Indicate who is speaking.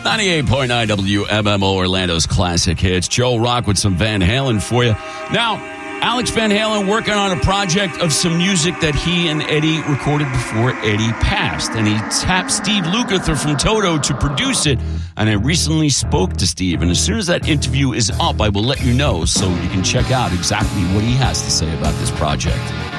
Speaker 1: 98.9 WMMO, Orlando's classic hits. Joe Rock with some Van Halen for you. Now, Alex Van Halen working on a project of some music that he and Eddie recorded before Eddie passed. And he tapped Steve Lukather from Toto to produce it. And I recently spoke to Steve. And as soon as that interview is up, I will let you know so you can check out exactly what he has to say about this project.